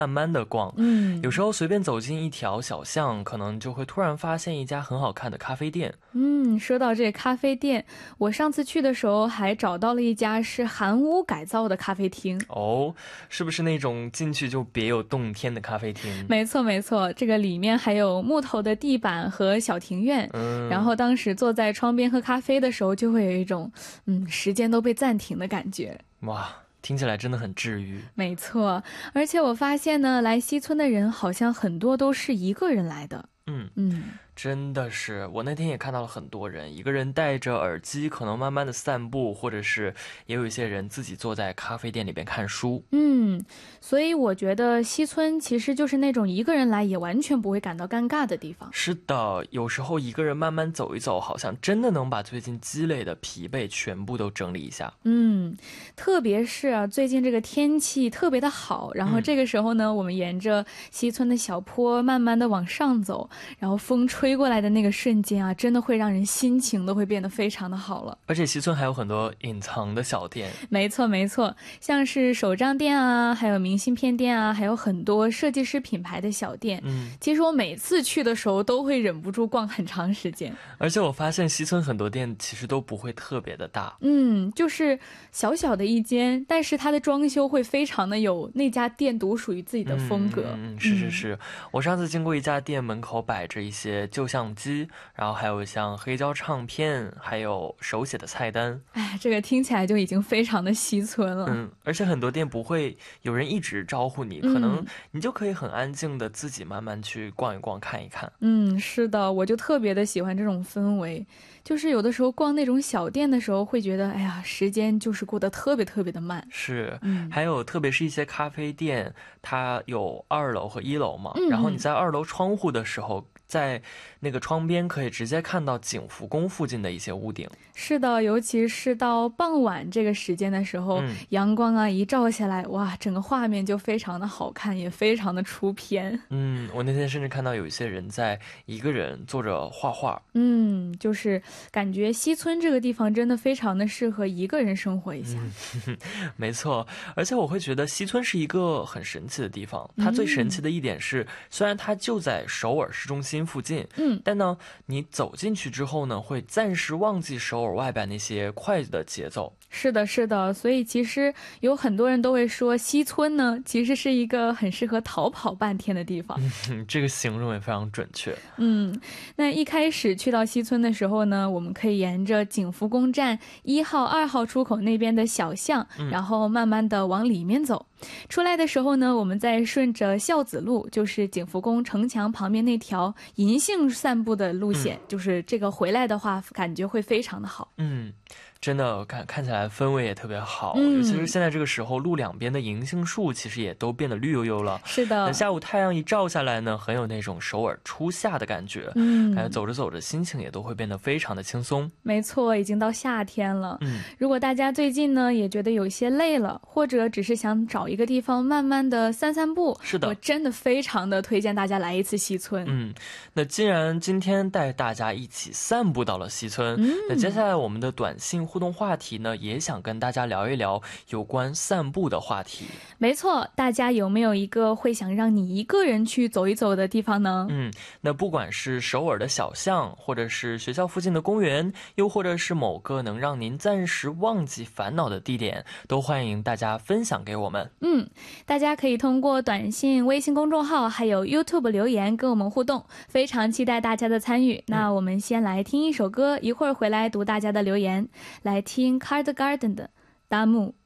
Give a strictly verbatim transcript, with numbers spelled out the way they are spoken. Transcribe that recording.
慢慢的逛， 嗯， 有时候随便走进一条小巷，可能就会突然发现一家很好看的咖啡店。 嗯，说到这咖啡店，我上次去的时候还找到了一家是韩屋改造的咖啡厅。 哦，是不是那种进去就别有洞天的咖啡厅？ 没错没错，这个里面还有木头的地板和小庭院， 嗯， 然后当时坐在窗边喝咖啡的时候，就会有一种嗯时间都被暂停的感觉。 哇，听起来真的很治愈。 没错，而且我发现呢，来西村的人好像很多都是一个人来的。 嗯嗯， 真的是，我那天也看到了很多人，一个人戴着耳机，可能慢慢的散步，或者是也有一些人自己坐在咖啡店里边看书。 嗯，所以我觉得西村其实就是那种一个人来也完全不会感到尴尬的地方。 是的，有时候一个人慢慢走一走，好像真的能把最近积累的疲惫全部都整理一下。 嗯，特别是啊，最近这个天气特别的好，然后这个时候呢，嗯、我们沿着西村的小坡慢慢的往上走，然后风吹过来的那个瞬间啊，真的会让人心情都会变得非常的好了。 而且西村还有很多隐藏的小店。 没错没错，像是手账店啊，还有明信片店啊，还有很多设计师品牌的小店。 嗯， 其实我每次去的时候都会忍不住逛很长时间。 而且我发现西村很多店其实都不会特别的大。 嗯，就是小小的一间，但是它的装修会非常的有那家店独属于自己的风格。 嗯，嗯是是是、嗯，我上次经过一家店，门口摆着一些旧相机，然后还有像黑胶唱片，还有手写的菜单。 哎，这个听起来就已经非常的西村了。 嗯，而且很多店不会有人一直招呼你，可能你就可以很安静的自己慢慢去逛一逛，看一看。 嗯，是的，我就特别的喜欢这种氛围。就是有的时候逛那种小店的时候，会觉得哎呀，时间就是过得特别特别的慢。 是， 嗯， 还有特别是一些咖啡店，它有二楼和一楼嘛， 嗯嗯， 然后你在二楼窗户的时候，在那个窗边可以直接看到景福宫附近的一些屋顶。 是的，尤其是到傍晚这个时间的时候、嗯、阳光啊一照下来，哇，整个画面就非常的好看，也非常的出片。 嗯，我那天甚至看到有一些人在一个人坐着画画。 嗯，就是感觉西村这个地方真的非常的适合一个人生活一下。 嗯、没错，而且我会觉得西村是一个很神奇的地方。它最神奇的一点是、嗯、虽然它就在首尔市中心附近， 嗯， 但呢你走进去之后呢，会暂时忘记首尔外边那些快的节奏。 是的是的，所以其实有很多人都会说西村呢其实是一个很适合逃跑半天的地方。 嗯，这个形容也非常准确。 嗯，那一开始去到西村的时候呢，我们可以沿着景福宫站一号二号出口那边的小巷、嗯、然后慢慢的往里面走。出来的时候呢，我们再顺着孝子路，就是景福宫城墙旁边那条银杏散步的路线、嗯、就是这个回来的话感觉会非常的好。 嗯，真的看看起来氛围也特别好、 嗯、 尤其是现在这个时候，路两边的银杏树其实也都变得绿油油了。 是的， 那下午太阳一照下来呢，很有那种首尔初夏的感觉。 嗯， 感觉走着走着心情也都会变得非常的轻松。 没错，已经到夏天了。 嗯， 如果大家最近呢也觉得有些累了，或者只是想找一个地方慢慢的散散步， 是的， 我真的非常的推荐大家来一次西村。 嗯，那既然今天带大家一起散步到了西村、嗯、那接下来我们的短信互动话题呢，也想跟大家聊一聊有关散步的话题。 没错，大家有没有一个会想让你一个人去走一走的地方呢？ 嗯，那不管是首尔的小巷，或者是学校附近的公园，又或者是某个能让您暂时忘记烦恼的地点，都欢迎大家分享给我们。 嗯，大家可以通过短信、微信公众号还有 YouTube 留言跟我们互动，非常期待大家的参与。那我们先来听一首歌，一会儿回来读大家的留言。来听 Card Garden 的大木。